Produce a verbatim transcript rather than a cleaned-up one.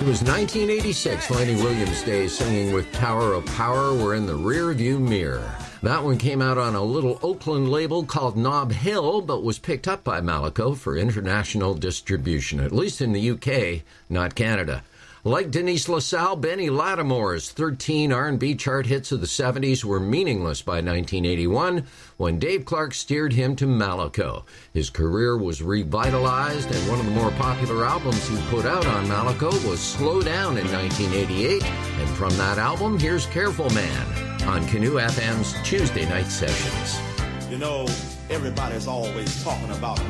It was nineteen eighty-six. Lenny Williams' days singing with Tower of Power were in the rearview mirror. That one came out on a little Oakland label called Nob Hill, but was picked up by Malaco for international distribution, at least in the U K, not Canada. Like Denise LaSalle, Benny Lattimore's thirteen R and B chart hits of the seventies were meaningless by nineteen eighty-one when Dave Clark steered him to Malaco. His career was revitalized, and one of the more popular albums he put out on Malaco was Slow Down in nineteen eighty-eight. And from that album, here's Careful Man on Canoe F M's Tuesday Night Sessions. You know, everybody's always talking about